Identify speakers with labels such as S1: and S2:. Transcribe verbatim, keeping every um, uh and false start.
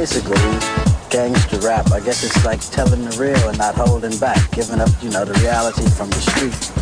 S1: basically gangster rap. I guess it's like telling the real and not holding back, giving up, you know, the reality from the street.